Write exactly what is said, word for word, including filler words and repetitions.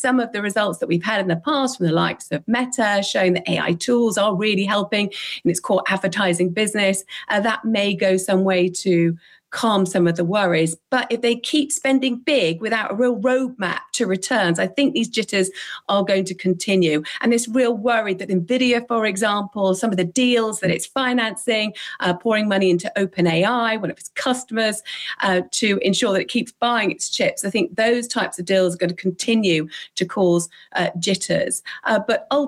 some of the results that we've had in the past from the likes of Meta, showing that A I tools are really helping in its core advertising business, uh, that may go some way to calm some of the worries. But if they keep spending big without a real roadmap to returns, I think these jitters are going to continue. And this real worry that NVIDIA, for example, some of the deals that it's financing, uh, pouring money into OpenAI, one of its customers, uh, to ensure that it keeps buying its chips. I think those types of deals are going to continue to cause uh, jitters. Uh, but ultimately,